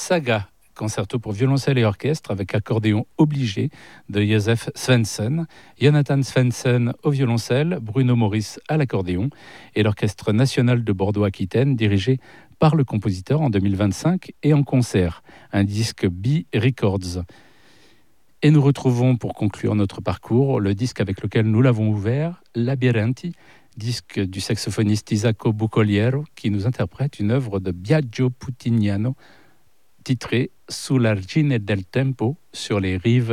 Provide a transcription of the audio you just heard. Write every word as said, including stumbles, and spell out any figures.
Saga, concerto pour violoncelle et orchestre avec accordéon obligé de Josef Svensson, Jonathan Svensson au violoncelle, Bruno Maurice à l'accordéon et l'Orchestre national de Bordeaux-Aquitaine dirigé par le compositeur en deux mille vingt-cinq et en concert, un disque B Records. Et nous retrouvons pour conclure notre parcours le disque avec lequel nous l'avons ouvert, Labirinti, disque du saxophoniste Isacco Bucoliero qui nous interprète une œuvre de Biagio Puttiniano titrée Sull'argine del tempo, sur les rives